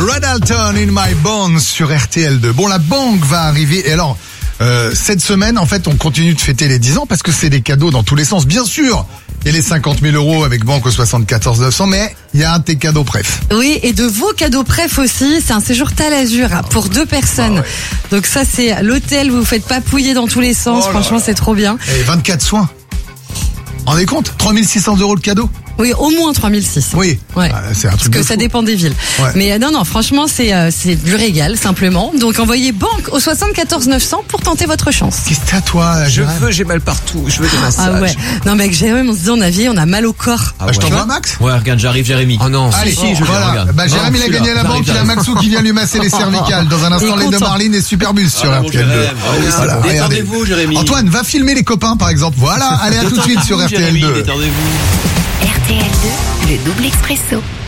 Red Alton in my bones sur RTL2. Bon, la banque va arriver. Et alors, cette semaine, en fait, on continue de fêter les 10 ans parce que c'est des cadeaux dans tous les sens. Bien sûr, il y a les 50 000 € avec banque au 74 900, mais il y a un de tes cadeaux préf. Oui, et de vos cadeaux préf aussi, c'est un séjour Talazur pour 2 personnes. Ah ouais. Donc ça, c'est l'hôtel, vous vous faites papouiller dans tous les sens. Oh Franchement, c'est trop bien. Et 24 soins. Rendez compte, 3 600 € de cadeau. Oui, au moins 3006. Oui, Ouais. C'est un Parce truc que de ça fou. dépend des villes. Ouais. Mais non, franchement, c'est du régal, simplement. Donc envoyez banque au 74 900 pour tenter votre chance. Qu'est-ce que t'as, toi, Jérôme? J'ai mal partout, je veux des massages. Ah ouais. Non, mais avec Jérôme, on se dit, on a mal au corps. Ah Bah, je ouais. t'envoie Max. Ouais, regarde, j'arrive, Jérémy. Oh non, Allez, si, je voilà. regarde. Bah, Jérémy, il a Non, gagné la j'arrive, banque, il a j'arrive. Maxou qui vient lui masser les cervicales. Dans un instant, Il est les deux content. Marlene et Superbus sur Ah, mon RTL2. Jérémy. Ah oui, Voilà, regardez. détendez-vous, Jérémy. Antoine, va filmer les copains, par exemple. Voilà, allez, à tout de suite sur Jérémy, RTL2. détendez-vous. RTL2, le double expresso.